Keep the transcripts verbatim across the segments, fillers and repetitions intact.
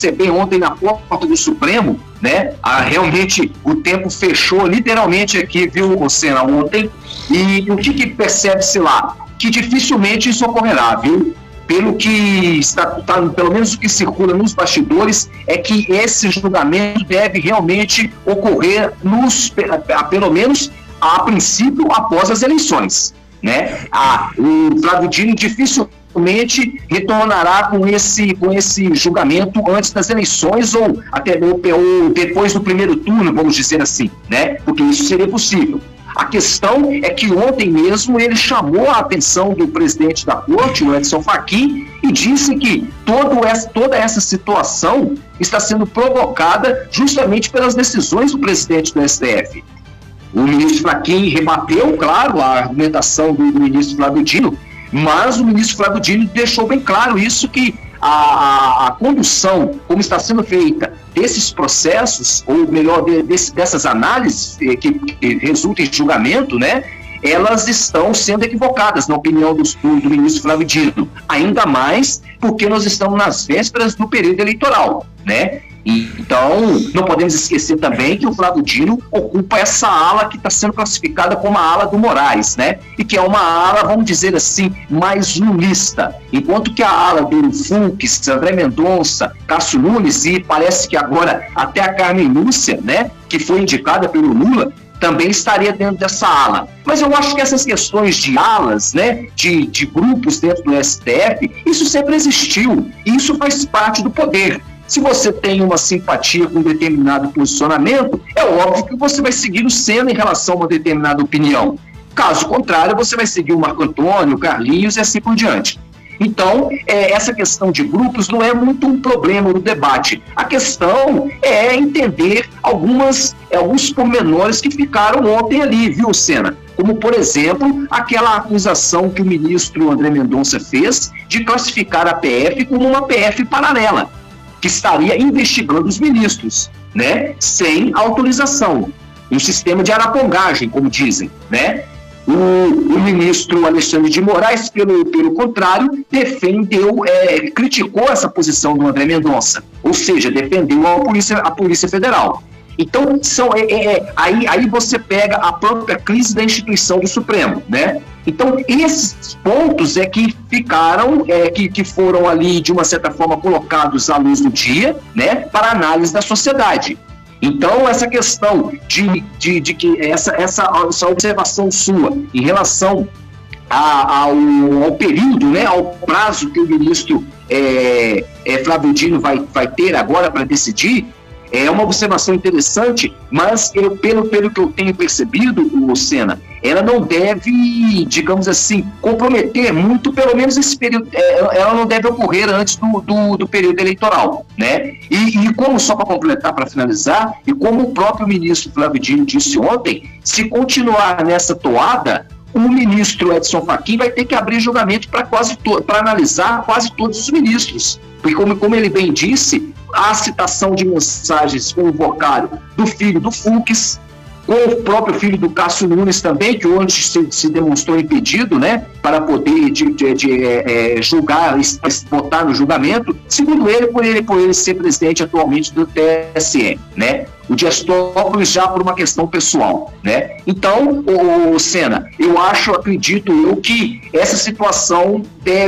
perceber ontem na porta do Supremo, né? Ah, realmente o tempo fechou literalmente aqui, viu, Senna, ontem. E o que, que percebe-se lá? Que dificilmente isso ocorrerá, viu? Pelo que está, tá, pelo menos o que circula nos bastidores, é que esse julgamento deve realmente ocorrer, nos, a, pelo menos a princípio, após as eleições, né? Ah, o Flávio Dino dificilmente retornará com esse, com esse julgamento antes das eleições ou até ou, ou depois do primeiro turno, vamos dizer assim, né? Porque isso seria possível. A questão é que ontem mesmo ele chamou a atenção do presidente da corte, o Edson Fachin, e disse que todo essa, toda essa situação está sendo provocada justamente pelas decisões do presidente do S T F. O ministro Fachin rebateu, claro, a argumentação do, do ministro Flávio Dino, mas o ministro Flávio Dino deixou bem claro isso, que a, a, a condução, como está sendo feita desses processos, ou melhor, de, desse, dessas análises que, que resultam em julgamento, né, elas estão sendo equivocadas, na opinião do, do, do ministro Flávio Dino. Ainda mais porque nós estamos nas vésperas do período eleitoral, né? Então, não podemos esquecer também que o Flávio Dino ocupa essa ala que está sendo classificada como a ala do Moraes, né? E que é uma ala, vamos dizer assim, mais lulista. Enquanto que a ala do Fux, André Mendonça, Cássio Nunes e parece que agora até a Carmen Lúcia, né? Que foi indicada pelo Lula, também estaria dentro dessa ala. Mas eu acho que essas questões de alas, né, de, de grupos dentro do S T F, isso sempre existiu. E isso faz parte do poder. Se você tem uma simpatia com um determinado posicionamento, é óbvio que você vai seguir o Senna em relação a uma determinada opinião. Caso contrário, você vai seguir o Marco Antônio, o Carlinhos e assim por diante. Então, é, essa questão de grupos não é muito um problema no debate. A questão é entender algumas, alguns pormenores que ficaram ontem ali, viu, Senna? Como, por exemplo, aquela acusação que o ministro André Mendonça fez de classificar a P F como uma P F paralela, que estaria investigando os ministros, né, sem autorização. Um sistema de arapongagem, como dizem, né? O, o ministro Alexandre de Moraes, pelo, pelo contrário, defendeu, é, criticou essa posição do André Mendonça, ou seja, defendeu a Polícia, a Polícia Federal. Então, são, é, é, aí, aí você pega a própria crise da instituição do Supremo, né? Então, esses pontos é que ficaram, é, que, que foram ali, de uma certa forma, colocados à luz do dia, né, para análise da sociedade. Então, essa questão de, de, de que essa, essa, essa observação sua em relação a, ao, ao período, né, ao prazo que o ministro é, é, Flávio Dino vai, vai ter agora para decidir, é uma observação interessante, mas eu, pelo, pelo que eu tenho percebido, o Senna, ela não deve, digamos assim, comprometer muito, pelo menos esse período, ela não deve ocorrer antes do, do, do período eleitoral, né? E, e como, só para completar, para finalizar, e como o próprio ministro Flávio Dino disse ontem, se continuar nessa toada, o ministro Edson Fachin vai ter que abrir julgamento para quase para analisar quase todos os ministros. Porque, como, como ele bem disse, a citação de mensagens com o vocário do filho do Fux, com o próprio filho do Cássio Nunes também, que hoje se, se demonstrou impedido, né, para poder de, de, de, é, julgar, votar no julgamento, segundo ele, por ele, por ele ser presidente atualmente do T S E, né? O Dias Toffoli já por uma questão pessoal, né? Então, o, o Senna, eu acho, acredito eu, que essa situação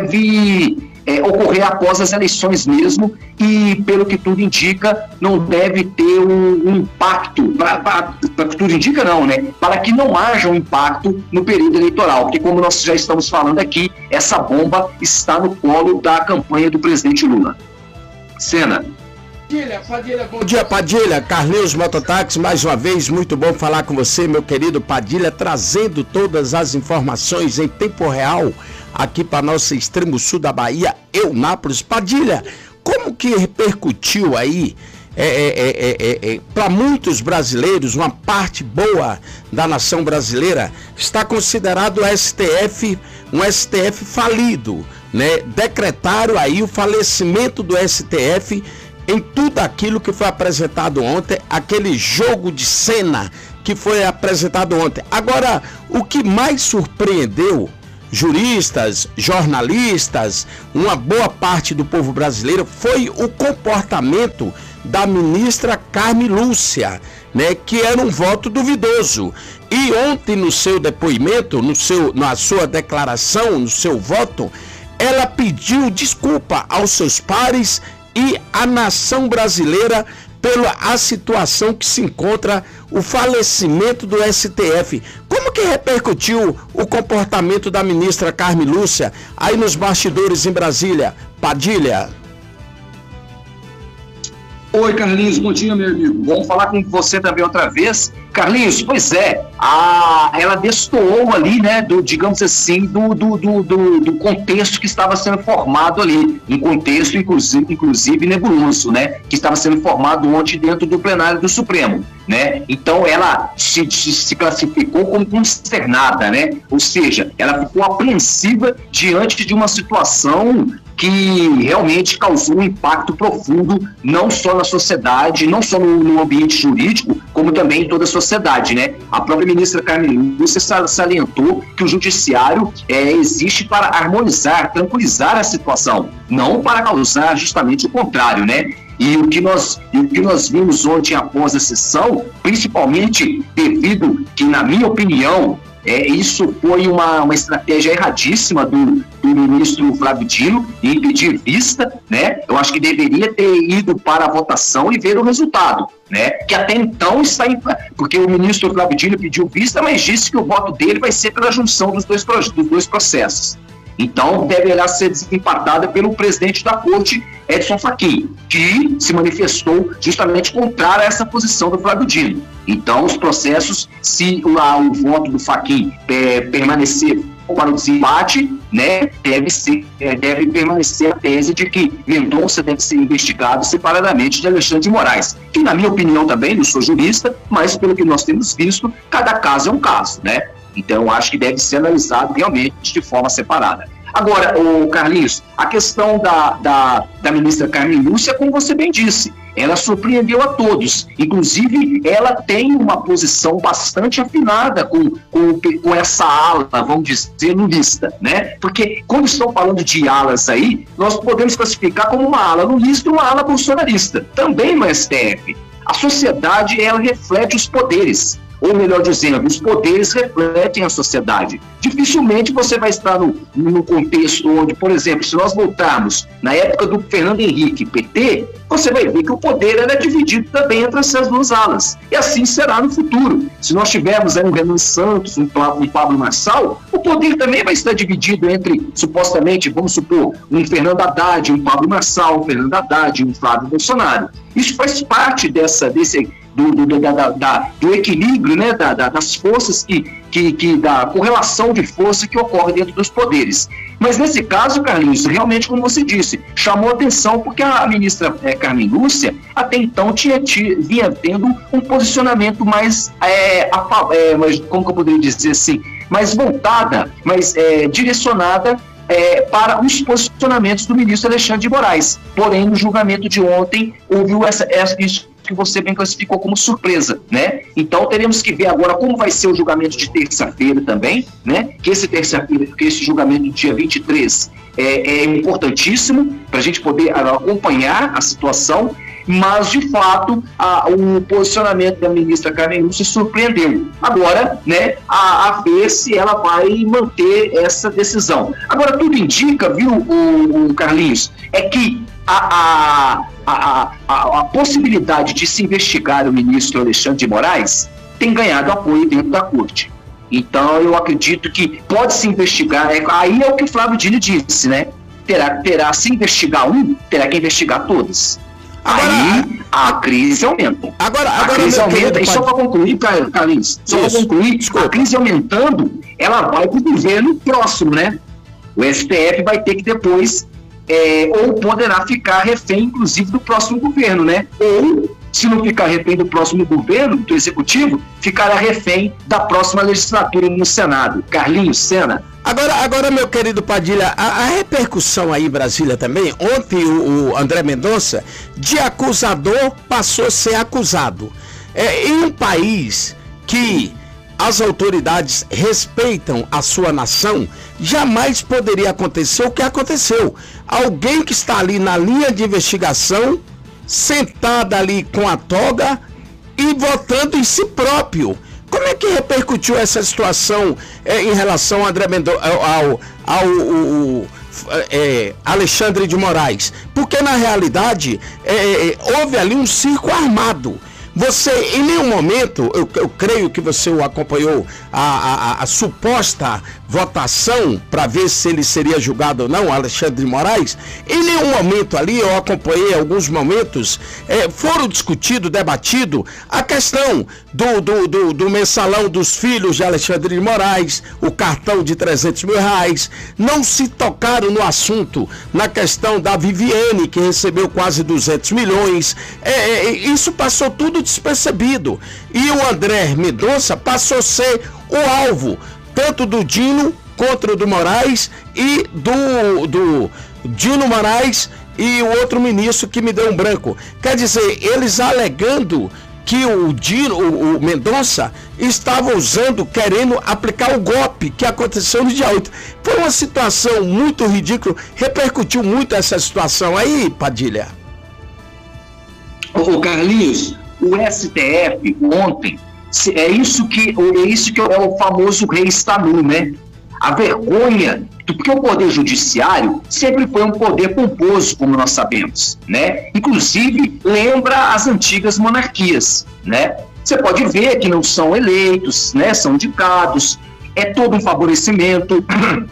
deve é, ocorrer após as eleições mesmo e, pelo que tudo indica, não deve ter um, um impacto, para que tudo indica não, né? Para que não haja um impacto no período eleitoral, porque como nós já estamos falando aqui, essa bomba está no colo da campanha do presidente Lula. Senna. Padilha, Padilha, bom dia, Padilha. Carlinhos Mototáxi, mais uma vez, muito bom falar com você, meu querido Padilha, trazendo todas as informações em tempo real aqui para nosso extremo sul da Bahia, Eunápolis. Padilha, como que repercutiu aí, é, é, é, é, é, para muitos brasileiros, uma parte boa da nação brasileira, está considerado o S T F, um S T F falido, né? Decretaram aí o falecimento do S T F em tudo aquilo que foi apresentado ontem, aquele jogo de cena que foi apresentado ontem. Agora, o que mais surpreendeu juristas, jornalistas, uma boa parte do povo brasileiro, foi o comportamento da ministra Carmen Lúcia, né, que era um voto duvidoso. E ontem, no seu depoimento, no seu, na sua declaração, no seu voto, ela pediu desculpa aos seus pares e à nação brasileira pela a situação que se encontra o falecimento do S T F. Como que repercutiu o comportamento da ministra Carmen Lúcia aí nos bastidores em Brasília? Padilha. Oi, Carlinhos, bom dia, meu amigo. Vamos falar com você também outra vez. Carlinhos, pois é, a, ela destoou ali, né, do, digamos assim, do, do, do, do contexto que estava sendo formado ali, um contexto, inclusive, inclusive nebuloso, né, que estava sendo formado ontem dentro do plenário do Supremo, né. Então, ela se, se classificou como consternada, né, ou seja, ela ficou apreensiva diante de uma situação que realmente causou um impacto profundo, não só na sociedade, não só no, no ambiente jurídico, como também em toda a sociedade, né? A própria ministra Carmen Lúcia salientou que o judiciário é, existe para harmonizar, tranquilizar a situação, não para causar justamente o contrário, né? E o que nós, e o que nós vimos ontem após a sessão, principalmente devido que, na minha opinião, É, isso foi uma, uma estratégia erradíssima do, do ministro Flávio Dino em pedir vista, né? Eu acho que deveria ter ido para a votação e ver o resultado, né? Que até então está em... Porque o ministro Flávio Dino pediu vista, mas disse que o voto dele vai ser pela junção dos dois, dos dois processos. Então, deverá ser desempatada pelo presidente da Corte, Edson Fachin, que se manifestou justamente contrário a essa posição do Flávio Dino. Então, os processos, se lá o voto do Fachin é, permanecer para o desempate, né, deve, ser, é, deve permanecer a tese de que Mendonça deve ser investigado separadamente de Alexandre de Moraes, que, na minha opinião, também, não sou jurista, mas pelo que nós temos visto, cada caso é um caso, né? Então, acho que deve ser analisado realmente de forma separada. Agora, o Carlinhos, a questão da, da, da ministra Carmen Lúcia, como você bem disse, ela surpreendeu a todos. Inclusive, ela tem uma posição bastante afinada com, com, com essa ala, vamos dizer, lulista, né? Porque quando estão falando de alas aí, nós podemos classificar como uma ala lulista e uma ala bolsonarista. Também no S T F. A sociedade, ela reflete os poderes. Ou melhor dizendo, os poderes refletem a sociedade. Dificilmente você vai estar no, no contexto onde, por exemplo, se nós voltarmos na época do Fernando Henrique, P T, você vai ver que o poder era dividido também entre essas duas alas. E assim será no futuro. Se nós tivermos aí um Renan Santos, um, um Pablo Marçal, o poder também vai estar dividido entre, supostamente, vamos supor, um Fernando Haddad, um Pablo Marçal, um Fernando Haddad, um Flávio Bolsonaro. Isso faz parte dessa, desse... Do, do, da, da, do equilíbrio, né, da, da, das forças, que, que, que, da correlação de força que ocorre dentro dos poderes. Mas nesse caso, Carlinhos, realmente, como você disse, chamou atenção porque a ministra é, Carmen Lúcia, até então, tinha, tinha, vinha tendo um posicionamento mais, é, a, é, mais, como que eu poderia dizer assim, mais voltada, mais é, direcionada É, para os posicionamentos do ministro Alexandre de Moraes. Porém, no julgamento de ontem, houve essa, essa, isso que você bem classificou como surpresa, né? Então, teremos que ver agora como vai ser o julgamento de terça-feira também, né? Que esse terça-feira, que esse julgamento do dia vinte e três é, é importantíssimo para a gente poder acompanhar a situação. Mas, de fato, a, o posicionamento da ministra Carmen Lúcia surpreendeu. Agora, né, a, a ver se ela vai manter essa decisão. Agora, tudo indica, viu, o, o Carlinhos, é que a, a, a, a, a possibilidade de se investigar o ministro Alexandre de Moraes tem ganhado apoio dentro da Corte. Então, eu acredito que pode se investigar, é, aí é o que o Flávio Dino disse, né? Terá, terá se investigar um, terá que investigar todos. Agora, aí a crise aumenta. Agora, agora a crise aumenta. E pode... só para concluir, Carlinhos, só para concluir, desculpa. A crise aumentando, ela vai para o governo próximo, né? O S T F vai ter que depois, é, ou poderá ficar refém, inclusive, do próximo governo, né? Ou, se não ficar refém do próximo governo, do executivo, ficará refém da próxima legislatura no Senado. Carlinhos, Sena. Agora, agora, meu querido Padilha, a, a repercussão aí em Brasília também, ontem o, o André Mendonça, de acusador, passou a ser acusado. É, em um país que as autoridades respeitam a sua nação, jamais poderia acontecer o que aconteceu. Alguém que está ali na linha de investigação, sentada ali com a toga e votando em si próprio. Como é que repercutiu essa situação é, em relação ao André Mendonça, ao, ao, ao, ao é, Alexandre de Moraes? Porque na realidade é, houve ali um circo armado. Você, em nenhum momento, eu, eu creio que você o acompanhou, a, a, a suposta votação para ver se ele seria julgado ou não, Alexandre de Moraes. Em nenhum momento ali, eu acompanhei alguns momentos, é, foram discutido, debatido a questão do, do, do, do mensalão dos filhos de Alexandre de Moraes, o cartão de trezentos mil reais. Não se tocaram no assunto, na questão da Viviane, que recebeu quase duzentos milhões. É, é, isso passou tudo despercebido. E o André Mendonça passou a ser o alvo, tanto do Dino contra o do Moraes e do, do Dino Moraes e o outro ministro que me deu um branco. Quer dizer, eles alegando que o Dino, o, o Mendonça, estava usando, querendo aplicar o golpe que aconteceu no dia oito. Foi uma situação muito ridícula, repercutiu muito essa situação aí, Padilha. Ô Carlinhos, o S T F ontem, é isso que é, isso que é o famoso rei está nu, né? A vergonha, porque o poder judiciário sempre foi um poder pomposo, como nós sabemos, né? Inclusive, lembra as antigas monarquias, né? Você pode ver que não são eleitos, né? São indicados, é todo um favorecimento,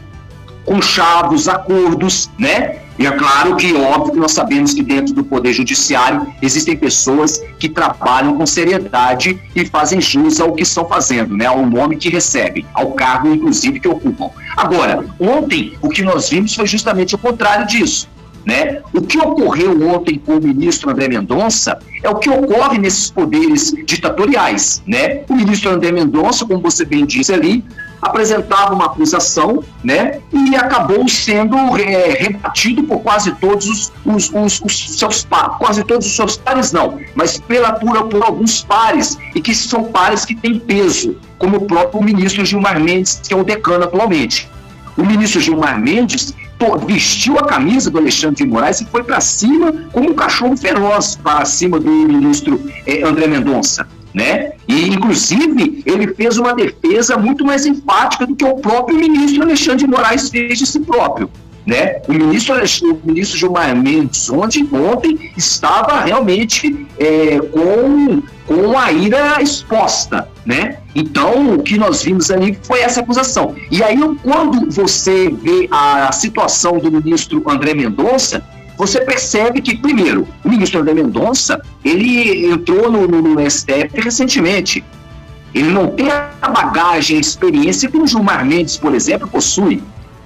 com chavos, acordos, né? E é claro que, óbvio, que nós sabemos que dentro do Poder Judiciário existem pessoas que trabalham com seriedade e fazem jus ao que estão fazendo, né? Ao nome que recebem, ao cargo, inclusive, que ocupam. Agora, ontem, o que nós vimos foi justamente o contrário disso, né? O que ocorreu ontem com o ministro André Mendonça é o que ocorre nesses poderes ditatoriais, né? O ministro André Mendonça, como você bem disse ali, apresentava uma acusação, né, e acabou sendo é, rebatido por quase todos os, os, os, os seus pares, quase todos os seus pares não, mas pela, por, por alguns pares, e que são pares que têm peso, como o próprio ministro Gilmar Mendes, que é o decano atualmente. O ministro Gilmar Mendes vestiu a camisa do Alexandre de Moraes e foi para cima como um cachorro feroz para cima do ministro é, André Mendonça, né? E inclusive ele fez uma defesa muito mais enfática do que o próprio ministro Alexandre de Moraes fez de si próprio, né? O ministro, o ministro Gilmar Mendes ontem, ontem estava realmente é, com, com a ira exposta, né? Então o que nós vimos ali foi essa acusação. E aí quando você vê a situação do ministro André Mendonça, você percebe que, primeiro, o ministro André Mendonça, ele entrou no, no, no S T F recentemente. Ele não tem a bagagem, a experiência que o Gilmar Mendes, por exemplo, possui.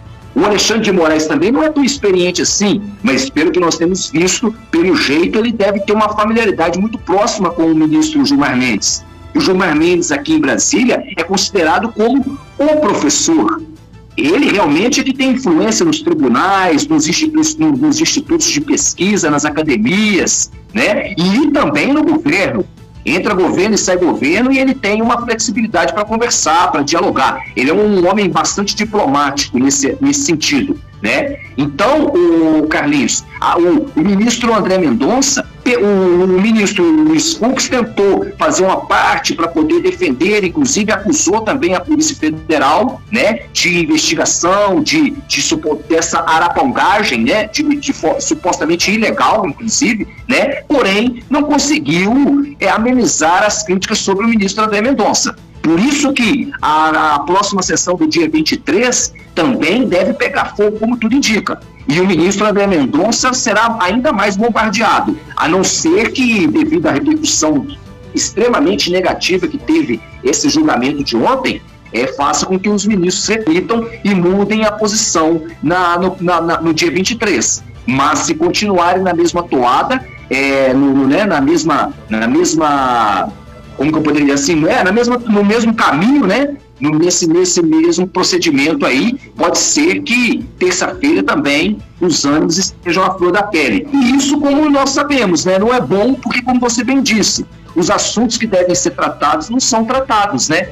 O Alexandre de Moraes também não é tão experiente assim, mas pelo que nós temos visto, pelo jeito, ele deve ter uma familiaridade muito próxima com o ministro Gilmar Mendes. O Gilmar Mendes, aqui em Brasília, é considerado como o professor. Ele realmente é que tem influência nos tribunais, nos institutos, nos institutos de pesquisa, nas academias, né? E também no governo. Entra governo e sai governo e ele tem uma flexibilidade para conversar, para dialogar. Ele é um homem bastante diplomático nesse, nesse sentido, né? Então, o Carlinhos, a, o, o ministro André Mendonça, o, o ministro Luiz Fux tentou fazer uma parte para poder defender, inclusive acusou também a Polícia Federal, né, de investigação, de, de dessa arapongagem, né, de, de, de supostamente ilegal, inclusive, né, porém não conseguiu é, amenizar as críticas sobre o ministro André Mendonça. Por isso que a, a próxima sessão do dia vinte e três também deve pegar fogo, como tudo indica. E o ministro André Mendonça será ainda mais bombardeado, a não ser que, devido à repercussão extremamente negativa que teve esse julgamento de ontem, é, faça com que os ministros reflitam e mudem a posição na, no, na, na, no dia vinte e três. Mas se continuarem na mesma toada, é, no, né, na mesma... Na mesma como que eu poderia dizer assim, é, na mesma, no mesmo caminho, né? Nesse, nesse mesmo procedimento aí, pode ser que terça-feira também os ânimos estejam à flor da pele. E isso, como nós sabemos, né? Não é bom porque, como você bem disse, os assuntos que devem ser tratados não são tratados, né?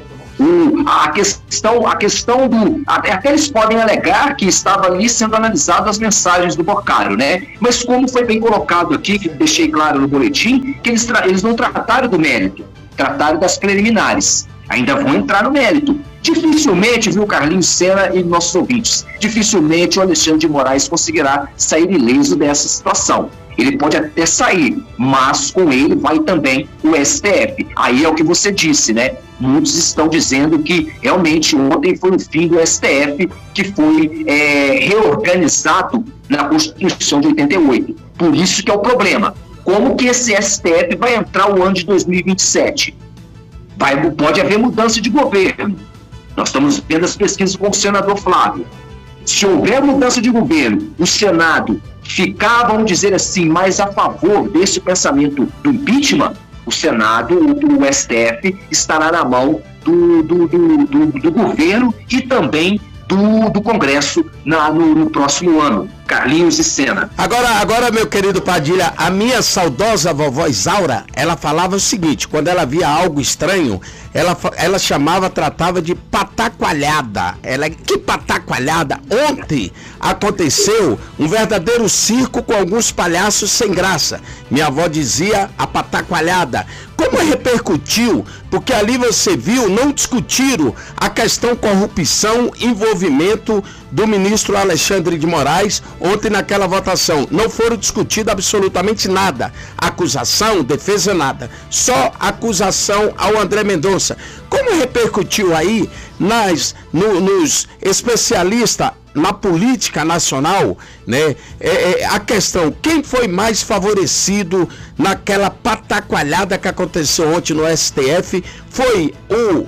O, a, questão, a questão do... Até eles podem alegar que estava ali sendo analisado as mensagens do Boccaro, né? Mas como foi bem colocado aqui, que deixei claro no boletim, que eles, eles não trataram do mérito, trataram das preliminares. Ainda vão entrar no mérito. Dificilmente, viu, Carlinhos Sena e nossos ouvintes, dificilmente o Alexandre de Moraes conseguirá sair ileso dessa situação. Ele pode até sair, mas com ele vai também o S T F. Aí é o que você disse, né? Muitos estão dizendo que realmente ontem foi o fim do S T F, que foi é, reorganizado na Constituição de oitenta e oito. Por isso que é o problema. Como que esse S T F vai entrar o ano de dois mil e vinte e sete? Vai, pode haver mudança de governo. Nós estamos vendo as pesquisas com o senador Flávio. Se houver mudança de governo, o Senado ficar, vamos dizer assim, mais a favor desse pensamento do impeachment, o Senado, o S T F, estará na mão do, do, do, do, do governo e também do, do Congresso na, no, no próximo ano. Carlinhos e Sena. Agora, agora, meu querido Padilha, a minha saudosa vovó Isaura, ela falava o seguinte: quando ela via algo estranho, ela, ela chamava, tratava de pataqualhada. Ela, que pataqualhada? Ontem aconteceu um verdadeiro circo com alguns palhaços sem graça. Minha avó dizia a pataqualhada. Como repercutiu? Porque ali você viu, não discutiram a questão corrupção, envolvimento do ministro Alexandre de Moraes ontem naquela votação. Não foram discutidos absolutamente nada. Acusação, defesa, nada. Só acusação ao André Mendonça. Como repercutiu aí nas, no, nos especialistas na política nacional, né? É, é, a questão, quem foi mais favorecido naquela pataqualhada que aconteceu ontem no S T F? Foi o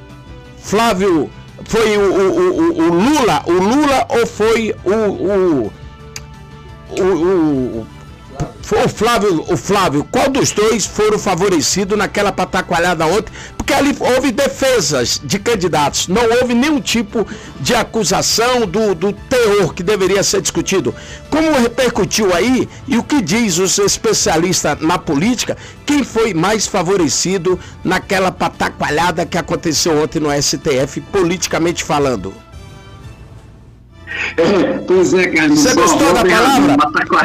Flávio... Foi o, o, o, o Lula, o Lula ou foi o, o, o, o, foi o Flávio, o Flávio? Qual dos dois foram favorecidos naquela pataqualhada ontem? Porque ali houve defesas de candidatos, não houve nenhum tipo de acusação do, do teor que deveria ser discutido. Como repercutiu aí e o que diz os especialistas na política, quem foi mais favorecido naquela pataqualhada que aconteceu ontem no S T F, politicamente falando? É, pois é, Carlinhos. Você gostou da palavra?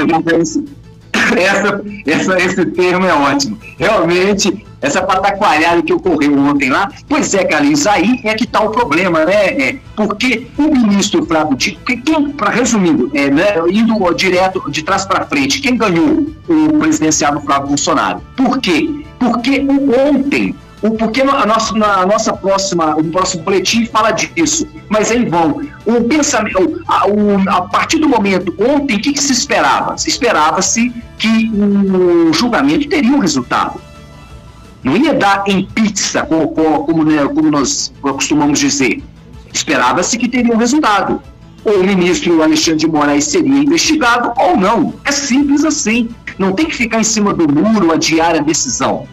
Essa, essa, esse termo é ótimo. Realmente, essa pataqualhada que ocorreu ontem lá, pois é, Carlinhos, aí é que está o problema, né? É, porque o ministro Flávio Dino, quem, para resumindo, é, né, indo direto de trás para frente, quem ganhou o presidenciável Flávio Bolsonaro? Por quê? Porque ontem, o, porque a nossa, na nossa próxima, o próximo boletim fala disso, mas é em vão. O pensamento, a, o, a partir do momento, ontem, o que, que se esperava? Esperava-se que o julgamento teria um resultado. Não ia dar em pizza, como, como, né, como nós costumamos dizer. Esperava-se que teria um resultado. Ou o ministro Alexandre de Moraes seria investigado ou não. É simples assim. Não tem que ficar em cima do muro, adiar a decisão.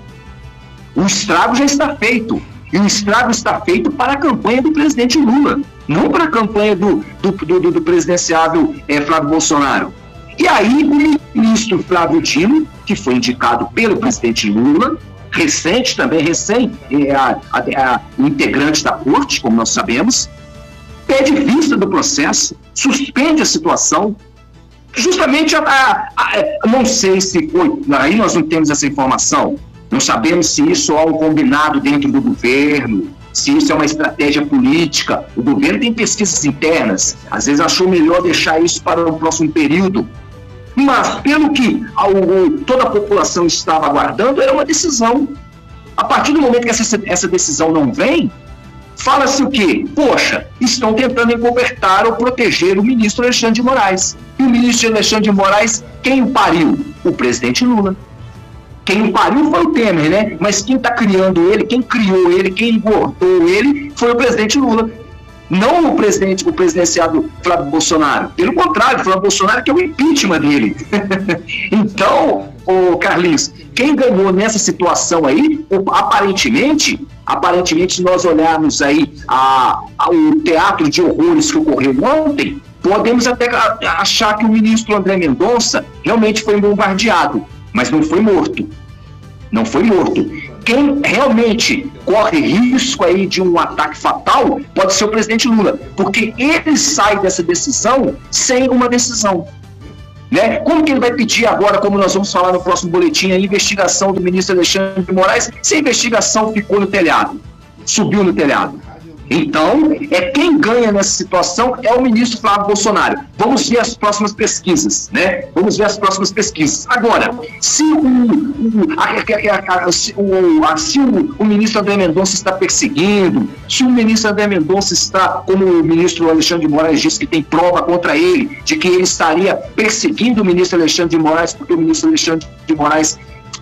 O estrago já está feito. E o estrago está feito para a campanha do presidente Lula, não para a campanha do, do, do, do presidenciável é, Flávio Bolsonaro. E aí o ministro Flávio Dino, que foi indicado pelo presidente Lula, recente também, recém, é, a, a, a, o integrante da corte, como nós sabemos, pede vista do processo, suspende a situação, justamente, a, a, a, não sei se foi, aí nós não temos essa informação, não sabemos se isso é um combinado dentro do governo, se isso é uma estratégia política. O governo tem pesquisas internas, às vezes achou melhor deixar isso para o próximo período. Mas, pelo que a, o, toda a população estava aguardando, era uma decisão. A partir do momento que essa, essa decisão não vem, fala-se o quê? Poxa, estão tentando encobertar ou proteger o ministro Alexandre de Moraes. E o ministro Alexandre de Moraes, quem o pariu? O presidente Lula. Quem o pariu foi o Temer, né? Mas quem está criando ele, quem criou ele, quem engordou ele, foi o presidente Lula. Não o presidente, o presidenciável Flávio Bolsonaro. Pelo contrário, Flávio Bolsonaro que é o impeachment dele. Então, ô Carlinhos, quem ganhou nessa situação aí, aparentemente, aparentemente, se nós olharmos aí a, a, o teatro de horrores que ocorreu ontem, podemos até achar que o ministro André Mendonça realmente foi bombardeado, mas não foi morto. Não foi morto. quem realmente corre risco aí de um ataque fatal pode ser o presidente Lula, porque ele sai dessa decisão sem uma decisão. Né? Como que ele vai pedir agora, como nós vamos falar no próximo boletim, a investigação do ministro Alexandre de Moraes, se a investigação ficou no telhado, subiu no telhado? Então, é quem ganha nessa situação é o ministro Flávio Bolsonaro. Vamos ver as próximas pesquisas, né? Vamos ver as próximas pesquisas. Agora, se o, o, a, a, a, se o, a, se o, o ministro André Mendonça está perseguindo, se o ministro André Mendonça está, como o ministro Alexandre de Moraes disse que tem prova contra ele, de que ele estaria perseguindo o ministro Alexandre de Moraes, porque o ministro Alexandre de Moraes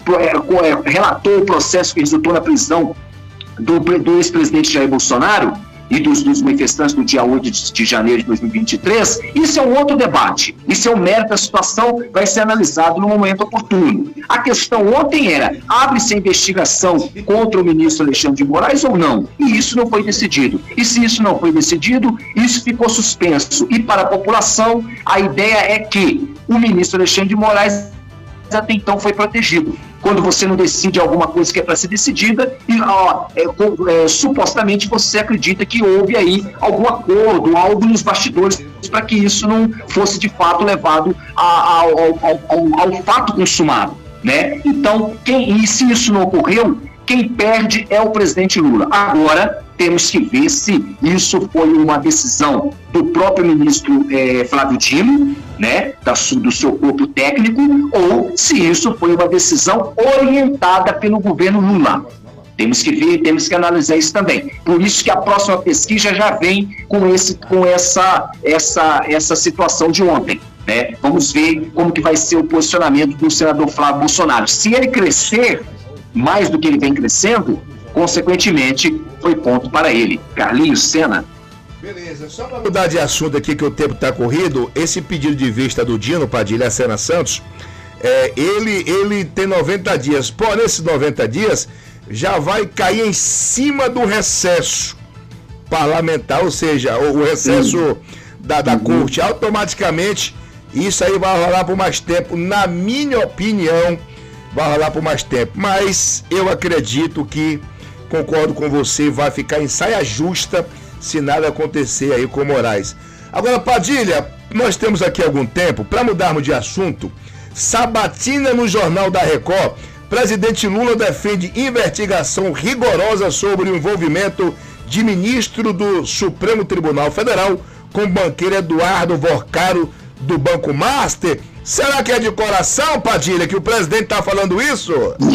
é, é, relatou o processo que resultou na prisão do, do ex-presidente Jair Bolsonaro e dos, dos manifestantes do dia oito de janeiro de dois mil e vinte e três, isso é um outro debate. Isso é um mérito da situação, vai ser analisado no momento oportuno. A questão ontem era, abre-se a investigação contra o ministro Alexandre de Moraes ou não? E isso não foi decidido. E se isso não foi decidido, isso ficou suspenso. E para a população, a ideia é que o ministro Alexandre de Moraes até então foi protegido. Quando você não decide alguma coisa que é para ser decidida, e, ó, é, é, supostamente você acredita que houve aí algum acordo, algo nos bastidores, para que isso não fosse de fato levado a, a, ao, ao, ao, ao fato consumado. Né? Então, quem, e se isso não ocorreu, quem perde é o presidente Lula. Agora, temos que ver se isso foi uma decisão do próprio ministro eh, Flávio Dino, né, da, do seu corpo técnico, ou se isso foi uma decisão orientada pelo governo Lula. Temos que ver, temos que analisar isso também. Por isso que a próxima pesquisa já vem com, esse, com essa, essa, essa situação de ontem. Né? Vamos ver como que vai ser o posicionamento do senador Flávio Bolsonaro. Se ele crescer mais do que ele vem crescendo, consequentemente, foi ponto para ele. Carlinhos, Sena. Beleza, só para mudar de assunto aqui que o tempo está corrido, esse pedido de vista do Dino Padilha Sena Santos, é, ele, ele tem noventa dias, porém nesses noventa dias já vai cair em cima do recesso parlamentar, ou seja, o, o recesso da, da uhum. corte, automaticamente isso aí vai rolar por mais tempo, na minha opinião, vai rolar por mais tempo, mas eu acredito que, concordo com você, vai ficar em saia justa se nada acontecer aí com Moraes. Agora, Padilha, nós temos aqui algum tempo, para mudarmos de assunto, sabatina no Jornal da Record, presidente Lula defende investigação rigorosa sobre o envolvimento de ministro do Supremo Tribunal Federal com o banqueiro Eduardo Vorcaro do Banco Master. Será que é de coração, Padilha, que o presidente está falando isso?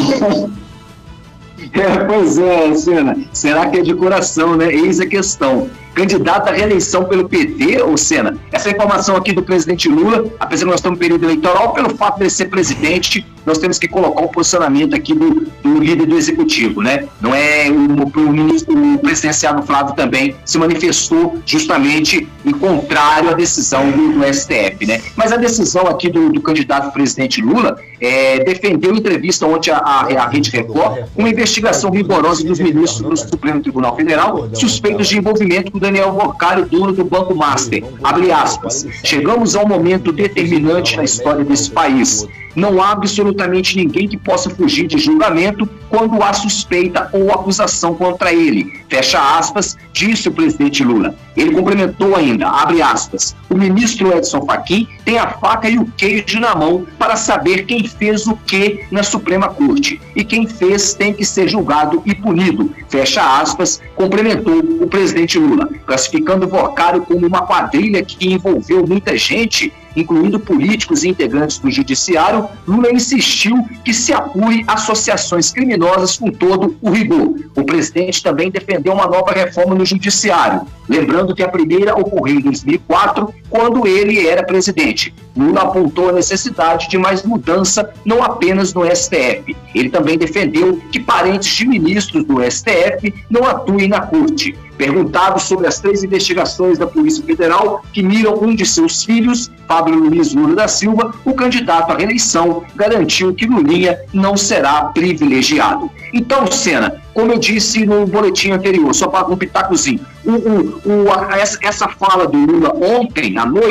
É, pois é, Sena. Será que é de coração, né? Eis a questão. Candidato à reeleição pelo P T, ou Sena, essa informação aqui do presidente Lula, apesar que nós estamos no período eleitoral, pelo fato de ele ser presidente, nós temos que colocar um posicionamento aqui do, do líder do executivo, né? Não é o, o ministro o presidenciável Flávio também se manifestou justamente em contrário à decisão do, do S T F, né? Mas a decisão aqui do, do candidato presidente Lula é, defendeu em entrevista ontem à, à Rede Record uma investigação rigorosa dos ministros do Supremo Tribunal Federal suspeitos de envolvimento com Daniel Vorcaro, dono do Banco Master. Abre aspas. Chegamos a um momento determinante na história desse país. Não há absolutamente ninguém que possa fugir de julgamento quando há suspeita ou acusação contra ele. Fecha aspas, disse o presidente Lula. Ele complementou ainda, abre aspas, o ministro Edson Fachin tem a faca e o queijo na mão para saber quem fez o que na Suprema Corte. E quem fez tem que ser julgado e punido. Fecha aspas, complementou o presidente Lula, classificando o Vorcaro como uma quadrilha que envolveu muita gente, incluindo políticos e integrantes do judiciário. Lula insistiu que se apure associações criminosas com todo o rigor. O presidente também defendeu uma nova reforma no judiciário, lembrando que a primeira ocorreu em dois mil e quatro, quando ele era presidente. Lula apontou a necessidade de mais mudança, não apenas no S T F. Ele também defendeu que parentes de ministros do S T F não atuem na corte. Perguntado sobre as três investigações da Polícia Federal que miram um de seus filhos, Fábio Luiz Lula da Silva, o candidato à reeleição garantiu que Lulinha não será privilegiado. Então, Sena, como eu disse no boletim anterior, só para um pitacozinho, o, o, o, a, essa, essa fala do Lula ontem à noite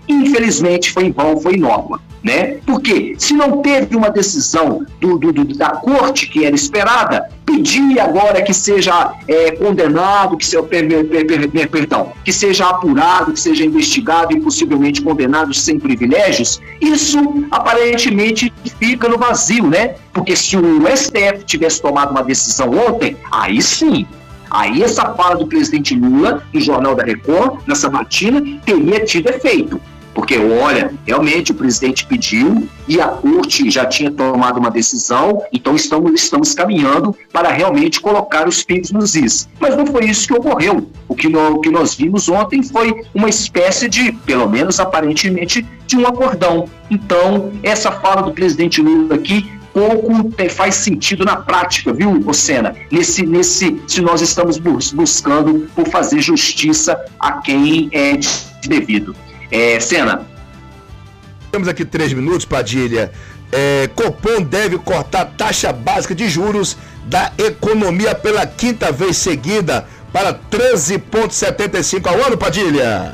infelizmente foi em vão, foi inócua, né? Porque se não teve uma decisão do, do, do, da corte que era esperada, pedir agora que seja é, condenado, que seja, per, per, per, perdão, que seja apurado, que seja investigado e possivelmente condenado sem privilégios, isso aparentemente fica no vazio, né? Porque se o S T F tivesse tomado uma decisão ontem, aí sim, aí essa fala do presidente Lula, no Jornal da Record, nessa matina, teria tido efeito. Porque, olha, realmente o presidente pediu e a corte já tinha tomado uma decisão, então estamos, estamos caminhando para realmente colocar os pingos nos is. Mas não foi isso que ocorreu. O que, nós, o que nós vimos ontem foi uma espécie de, pelo menos aparentemente, de um acordão. Então, essa fala do presidente Lula aqui pouco faz sentido na prática, viu, Ocena? Nesse, nesse, se nós estamos bus buscando por fazer justiça a quem é devido. É, Sena. Temos aqui três minutos, Padilha. É, Copom deve cortar taxa básica de juros da economia pela quinta vez seguida para treze vírgula setenta e cinco ao ano, Padilha.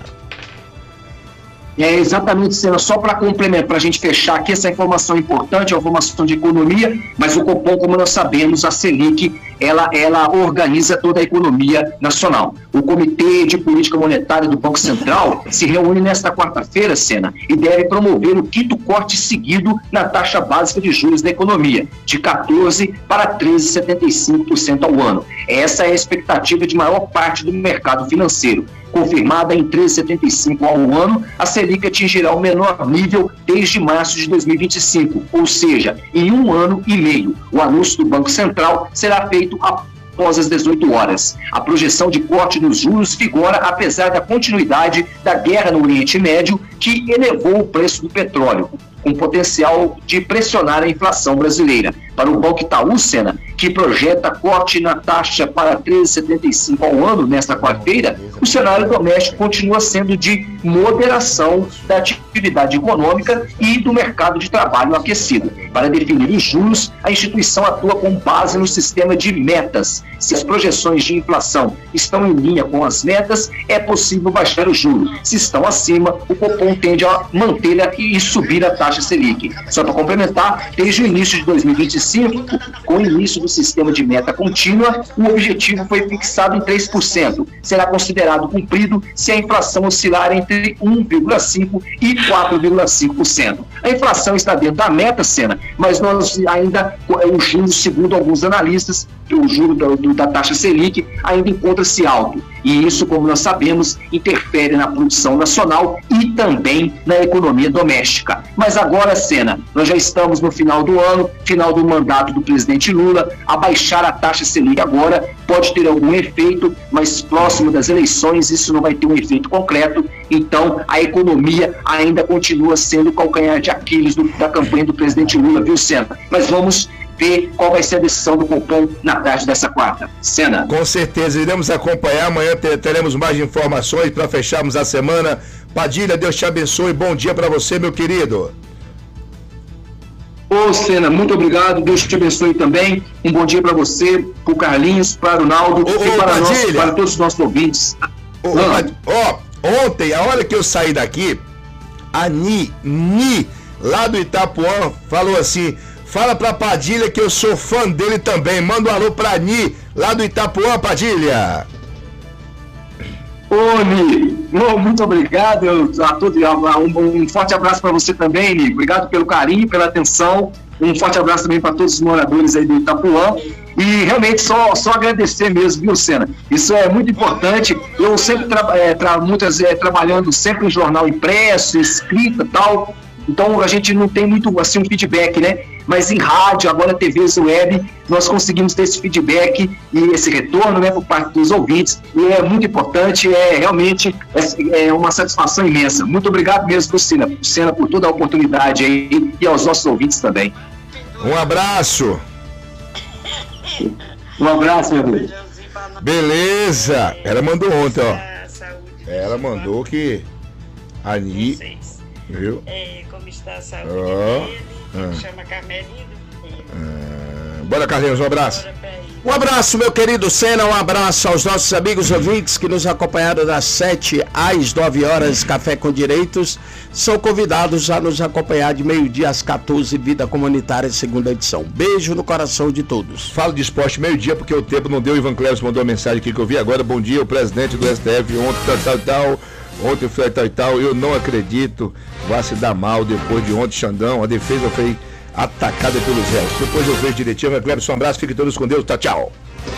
É exatamente, Sena, só para complementar, para a gente fechar aqui, essa informação importante, é uma informação de economia, mas o Copom, como nós sabemos, a Selic, ela, ela organiza toda a economia nacional. O Comitê de Política Monetária do Banco Central se reúne nesta quarta-feira, Sena, e deve promover o quinto corte seguido na taxa básica de juros da economia, de quatorze por cento para treze vírgula setenta e cinco por cento ao ano. Essa é a expectativa de maior parte do mercado financeiro. Confirmada em treze vírgula setenta e cinco ao ano, a Selic atingirá o menor nível desde março de dois mil e vinte e cinco, ou seja, em um ano e meio. O anúncio do Banco Central será feito após as dezoito horas. A projeção de corte nos juros vigora apesar da continuidade da guerra no Oriente Médio, que elevou o preço do petróleo, com potencial de pressionar a inflação brasileira. Para o Banco Itaú, Sena, que projeta corte na taxa para treze vírgula setenta e cinco ao ano nesta quarta-feira, o cenário doméstico continua sendo de moderação da atividade econômica e do mercado de trabalho aquecido. Para definir os juros, a instituição atua com base no sistema de metas. Se as projeções de inflação estão em linha com as metas, é possível baixar o juro. Se estão acima, o Copom tende a manter e subir a taxa Selic. Só para complementar, desde o início de dois mil e vinte e cinco, com o início do sistema de meta contínua, o objetivo foi fixado em três por cento. Será considerado cumprido se a inflação oscilar entre um vírgula cinco por cento e quatro vírgula cinco por cento. A inflação está dentro da meta, Sena, mas nós ainda, o juro, segundo alguns analistas, o juro do, do, da taxa Selic ainda encontra-se alto. E isso, como nós sabemos, interfere na produção nacional e também na economia doméstica. Mas agora, Sena, nós já estamos no final do ano, final do mandato do presidente Lula. Abaixar a taxa Selic agora pode ter algum efeito, mas próximo das eleições isso não vai ter um efeito concreto. Então, a economia ainda continua sendo o calcanhar de Aquiles do, da campanha do presidente Lula, viu, Sena? Mas vamos ver qual vai ser a decisão do Copom na tarde dessa quarta. Sena. Com certeza, iremos acompanhar. Amanhã teremos mais informações para fecharmos a semana. Padilha, Deus te abençoe. Bom dia para você, meu querido. Ô, Sena, muito obrigado. Deus te abençoe também. Um bom dia para você, para o Carlinhos, para o Naldo ô, e ô, para, nós, para todos os nossos ouvintes. Ó, oh, oh, ontem, a hora que eu saí daqui, a Ni, Ni, lá do Itapuã, falou assim: fala pra Padilha que eu sou fã dele também. Manda um alô pra Ni, lá do Itapuã, Padilha. Ô, Ni, oh, muito obrigado a todos. Um, um forte abraço para você também, Ni. Obrigado pelo carinho, pela atenção. Um forte abraço também para todos os moradores aí do Itapuã. E realmente só, só agradecer mesmo, viu, Sena? Isso é muito importante. Eu sempre tra é, tra muitas é, trabalhando sempre em jornal impresso, escrita e tal. Então a gente não tem muito assim um feedback, né? Mas em rádio, agora T Vs web, nós conseguimos ter esse feedback e esse retorno, né, por parte dos ouvintes. E é muito importante, é realmente é, é uma satisfação imensa. Muito obrigado mesmo, Sena, Sena, por toda a oportunidade aí e aos nossos ouvintes também. Um abraço. Um abraço, meu amigo. Beleza. Ela mandou ontem, ó. Ela mandou que a Ni, viu? É, como está a saúde oh. dele? Ah. Chama Carmelinho do Filho. Ah. Bora, Carlinhos, um abraço. Bora pra ele. Um abraço, meu querido Senna, um abraço aos nossos amigos ouvintes que nos acompanharam das sete às nove horas, Café com Direitos. São convidados a nos acompanhar de meio-dia às quatorze, Vida Comunitária, segunda edição. Beijo no coração de todos. Falo de esporte meio-dia porque o tempo não deu. Ivan Cleves mandou uma mensagem aqui que eu vi agora. Bom dia, o presidente do S T F ontem, tal, tal, tal. Ontem foi tal e tal. Eu não acredito. Vai se dar mal depois de ontem, Xandão. A defesa foi atacada pelos réus. Depois eu vejo direitinho. Ivan Cleves, um abraço. Fiquem todos com Deus. Tchau, tchau.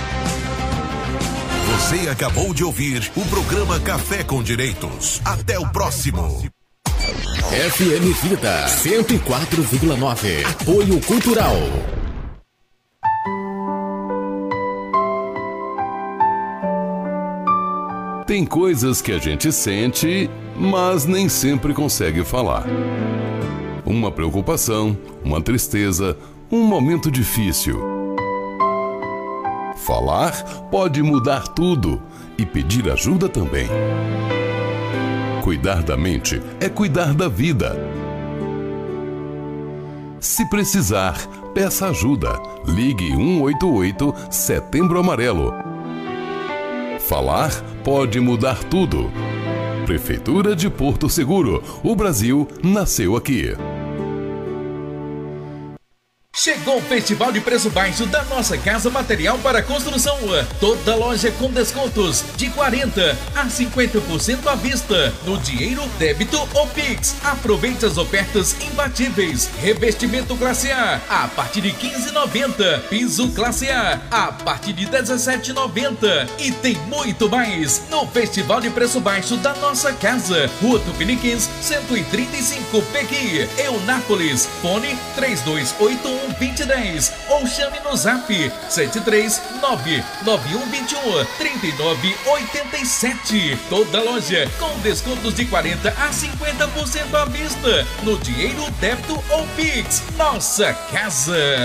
Você acabou de ouvir o programa Café com Direitos. Até o próximo. F M Vida cento e quatro vírgula nove. Apoio Cultural. Tem coisas que a gente sente, mas nem sempre consegue falar. Uma preocupação, uma tristeza, um momento difícil. Falar pode mudar tudo e pedir ajuda também. Cuidar da mente é cuidar da vida. Se precisar, peça ajuda. Ligue um oito oito Setembro Amarelo. Falar pode mudar tudo. Prefeitura de Porto Seguro. O Brasil nasceu aqui. Chegou o Festival de Preço Baixo da Nossa Casa Material para Construção. Toda loja com descontos de quarenta a cinquenta por cento à vista. No dinheiro, débito ou Pix. Aproveite as ofertas imbatíveis. Revestimento classe A a partir de quinze reais e noventa centavos. Piso classe A a partir de dezessete reais e noventa centavos. E tem muito mais no Festival de Preço Baixo da Nossa Casa. Rua Tupiniquins, cento e trinta e cinco, Pequi, Eunápolis. Fone três dois oito um, dois zero um zero ou chame no zap sete três nove nove um dois um, três nove oito sete. Toda loja com descontos de quarenta a cinquenta por cento à vista. No dinheiro, débito ou Pix. Nossa Casa.